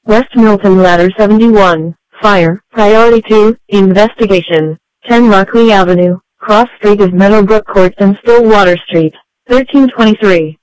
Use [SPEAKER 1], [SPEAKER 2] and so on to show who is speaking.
[SPEAKER 1] West Milton Ladder 71, Fire, Priority 2, Investigation, 10 Lockley Avenue, Cross Street of Meadowbrook Court and Stillwater Street, 1323.